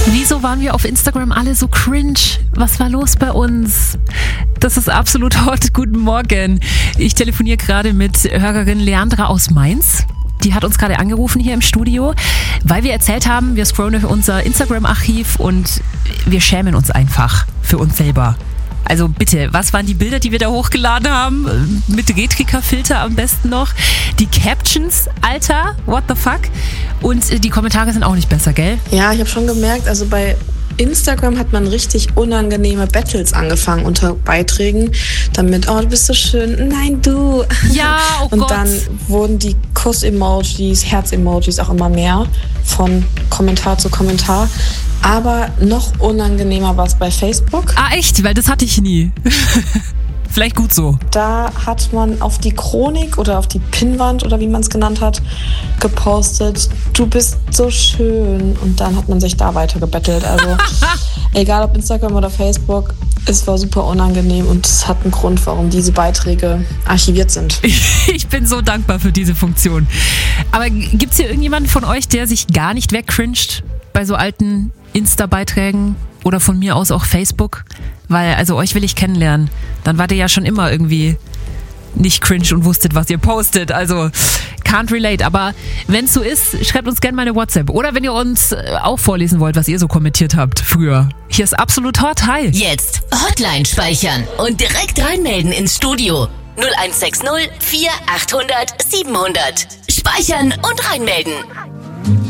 Wieso waren wir auf Instagram alle so cringe? Was war los bei uns? Das ist absolut hot. Guten Morgen. Ich telefoniere gerade mit Hörerin Leandra aus Mainz. Die hat uns gerade angerufen hier im Studio, weil wir erzählt haben, wir scrollen durch unser Instagram-Archiv und wir schämen uns einfach für uns selber. Also bitte, was waren die Bilder, die wir da hochgeladen haben? Mit Retrika-Filter am besten noch. Die Captions, Alter, what the fuck? Und die Kommentare sind auch nicht besser, gell? Ja, ich habe schon gemerkt, also bei Instagram hat man richtig unangenehme Battles angefangen unter Beiträgen, damit, oh, du bist so schön, nein, du. Ja, oh und Gott. dann wurden die Kuss-Emojis, Herz-Emojis auch immer mehr von Kommentar zu Kommentar. Aber noch unangenehmer war es bei Facebook. Ah, echt? Weil das hatte ich nie. Vielleicht gut so. Da hat man auf die Chronik oder auf die Pinnwand oder wie man es genannt hat, gepostet, du bist so schön. Und dann hat man sich da weiter gebettelt. Also egal ob Instagram oder Facebook, es war super unangenehm und es hat einen Grund, warum diese Beiträge archiviert sind. Ich bin so dankbar für diese Funktion. Aber gibt's hier irgendjemanden von euch, der sich gar nicht wegcringed bei so alten Insta-Beiträgen oder von mir aus auch Facebook? Weil, also euch will ich kennenlernen. Dann wart ihr ja schon immer irgendwie nicht cringe und wusstet, was ihr postet. Also, can't relate. Aber wenn es so ist, schreibt uns gerne mal eine WhatsApp. Oder wenn ihr uns auch vorlesen wollt, was ihr so kommentiert habt früher. Hier ist absolut hot. Hi. Jetzt Hotline speichern und direkt reinmelden ins Studio. 0160 4800 700. Speichern und reinmelden.